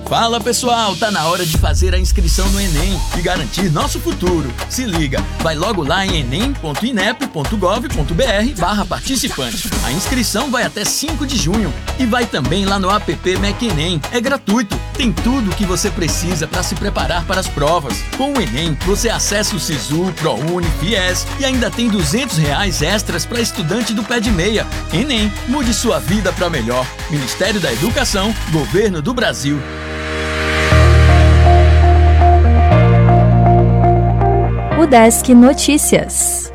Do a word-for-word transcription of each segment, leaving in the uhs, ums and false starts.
Fala pessoal, tá na hora de fazer a inscrição no Enem e garantir nosso futuro. Se liga, vai logo lá em enem ponto inep ponto gov ponto br barra participante. A inscrição vai até cinco de junho e vai também lá no app MacEnem. É gratuito, tem tudo o que você precisa para se preparar para as provas. Com o Enem, você acessa o Sisu, ProUni, Fies e ainda tem duzentos reais extras para estudante do pé de meia. Enem, mude sua vida para melhor. Ministério da Educação, Governo do Brasil. Udesc Notícias.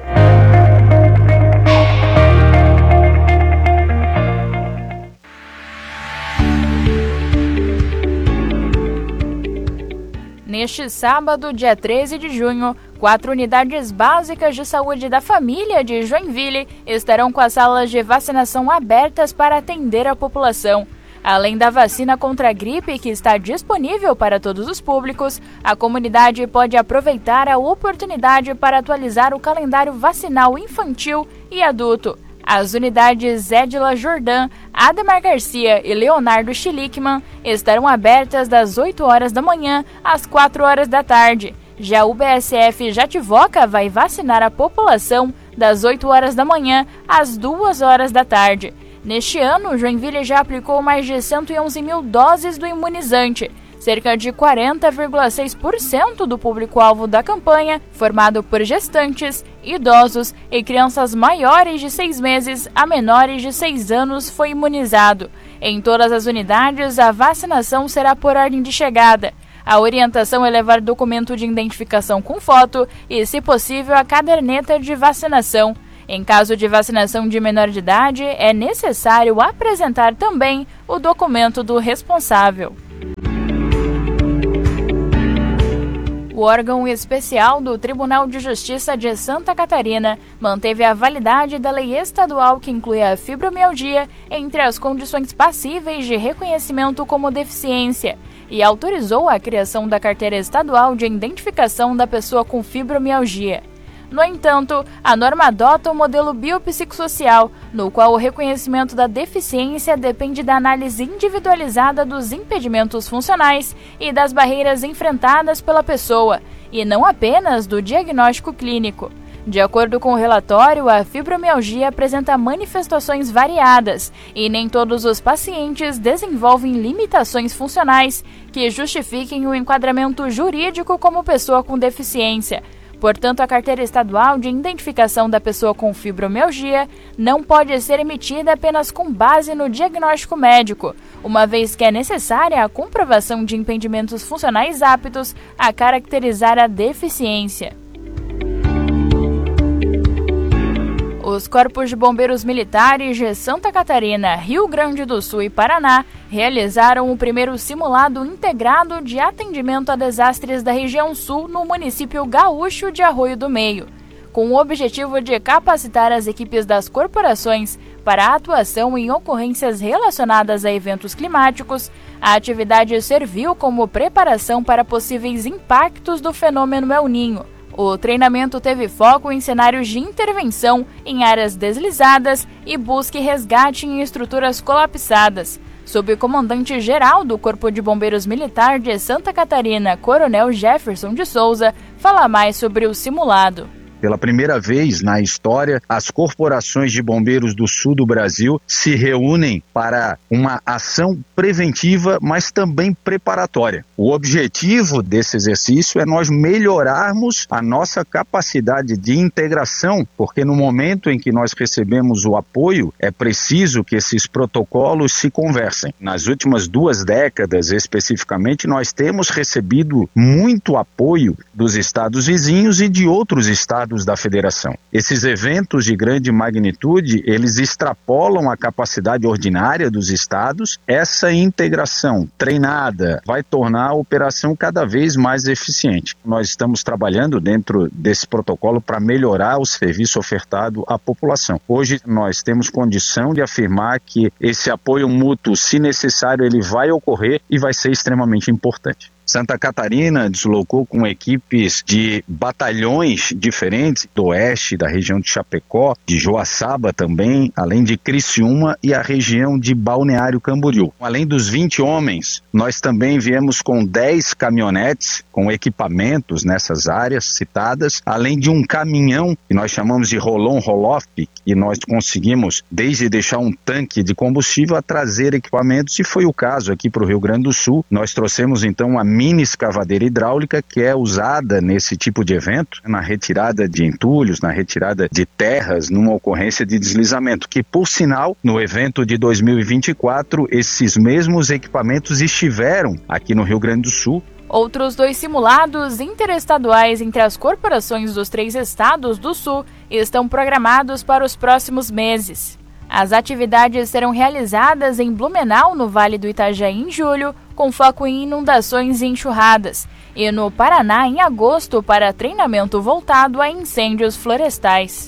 Neste sábado, dia treze de junho, quatro unidades básicas de saúde da família de Joinville estarão com as salas de vacinação abertas para atender a população. Além da vacina contra a gripe, que está disponível para todos os públicos, a comunidade pode aproveitar a oportunidade para atualizar o calendário vacinal infantil e adulto. As unidades Edila Jordan, Ademar Garcia e Leonardo Schlickman estarão abertas das oito horas da manhã às quatro horas da tarde. Já o B S F Jativoca vai vacinar a população das oito horas da manhã às duas horas da tarde. Neste ano, Joinville já aplicou mais de cento e onze mil doses do imunizante. Cerca de quarenta vírgula seis por cento do público-alvo da campanha, formado por gestantes, idosos e crianças maiores de seis meses a menores de seis anos, foi imunizado. Em todas as unidades, a vacinação será por ordem de chegada. A orientação é levar documento de identificação com foto e, se possível, a caderneta de vacinação. Em caso de vacinação de menor de idade, é necessário apresentar também o documento do responsável. O órgão especial do Tribunal de Justiça de Santa Catarina manteve a validade da lei estadual que inclui a fibromialgia entre as condições passíveis de reconhecimento como deficiência e autorizou a criação da carteira estadual de identificação da pessoa com fibromialgia. No entanto, a norma adota o modelo biopsicossocial, no qual o reconhecimento da deficiência depende da análise individualizada dos impedimentos funcionais e das barreiras enfrentadas pela pessoa, e não apenas do diagnóstico clínico. De acordo com o relatório, a fibromialgia apresenta manifestações variadas e nem todos os pacientes desenvolvem limitações funcionais que justifiquem o enquadramento jurídico como pessoa com deficiência. Portanto, a carteira estadual de identificação da pessoa com fibromialgia não pode ser emitida apenas com base no diagnóstico médico, uma vez que é necessária a comprovação de impedimentos funcionais aptos a caracterizar a deficiência. Os Corpos de Bombeiros Militares de Santa Catarina, Rio Grande do Sul e Paraná realizaram o primeiro simulado integrado de atendimento a desastres da região sul no município gaúcho de Arroio do Meio, com o objetivo de capacitar as equipes das corporações para a atuação em ocorrências relacionadas a eventos climáticos. A atividade serviu como preparação para possíveis impactos do fenômeno El Niño. O treinamento teve foco em cenários de intervenção em áreas deslizadas e busca e resgate em estruturas colapsadas. Sob o comandante-geral do Corpo de Bombeiros Militar de Santa Catarina, Coronel Jefferson de Souza, fala mais sobre o simulado. Pela primeira vez na história, as corporações de bombeiros do sul do Brasil se reúnem para uma ação preventiva, mas também preparatória. O objetivo desse exercício é nós melhorarmos a nossa capacidade de integração, porque no momento em que nós recebemos o apoio, é preciso que esses protocolos se conversem. Nas últimas duas décadas, especificamente, nós temos recebido muito apoio dos estados vizinhos e de outros estados da federação. Esses eventos de grande magnitude, eles extrapolam a capacidade ordinária dos estados. Essa integração treinada vai tornar a operação cada vez mais eficiente. Nós estamos trabalhando dentro desse protocolo para melhorar o serviço ofertado à população. Hoje nós temos condição de afirmar que esse apoio mútuo, se necessário, ele vai ocorrer e vai ser extremamente importante. Santa Catarina deslocou com equipes de batalhões diferentes, do oeste, da região de Chapecó, de Joaçaba também, além de Criciúma e a região de Balneário Camboriú. Além dos vinte homens, nós também viemos com dez caminhonetes com equipamentos nessas áreas citadas, além de um caminhão que nós chamamos de roll-on, roll-off, e nós conseguimos, desde deixar um tanque de combustível, a trazer equipamentos, e foi o caso aqui para o Rio Grande do Sul. Nós trouxemos então uma mini escavadeira hidráulica que é usada nesse tipo de evento, na retirada de entulhos, na retirada de terras, numa ocorrência de deslizamento, que por sinal, no evento de dois mil e vinte e quatro, esses mesmos equipamentos estiveram aqui no Rio Grande do Sul. Outros dois simulados interestaduais entre as corporações dos três estados do Sul estão programados para os próximos meses. As atividades serão realizadas em Blumenau, no Vale do Itajaí, em julho, com foco em inundações e enxurradas, e no Paraná, em agosto, para treinamento voltado a incêndios florestais.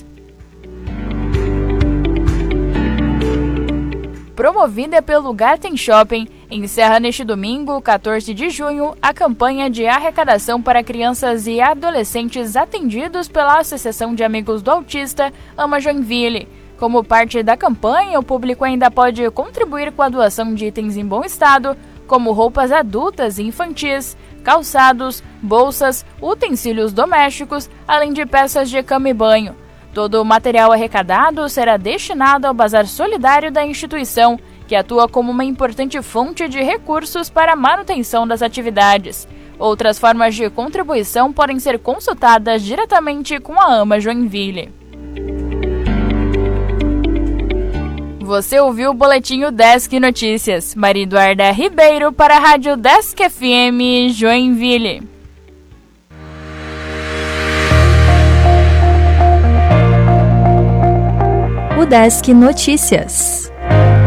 Promovida pelo Garten Shopping, encerra neste domingo, quatorze de junho, a campanha de arrecadação para crianças e adolescentes atendidos pela Associação de Amigos do Autista Ama Joinville. Como parte da campanha, o público ainda pode contribuir com a doação de itens em bom estado, como roupas adultas e infantis, calçados, bolsas, utensílios domésticos, além de peças de cama e banho. Todo o material arrecadado será destinado ao bazar solidário da instituição, que atua como uma importante fonte de recursos para a manutenção das atividades. Outras formas de contribuição podem ser consultadas diretamente com a Ama Joinville. Você ouviu o Boletim Desk Notícias. Maria Eduarda Ribeiro para a Rádio Desk F M Joinville. O Desk Notícias.